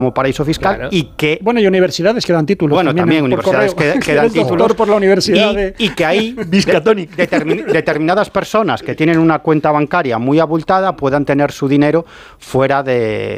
como paraíso fiscal, Claro. y que... Bueno, y universidades que dan títulos. Bueno, también universidades que dan títulos. Doctor por la universidad y que hay Biscatonic. determinadas personas que tienen una cuenta bancaria muy abultada puedan tener su dinero fuera de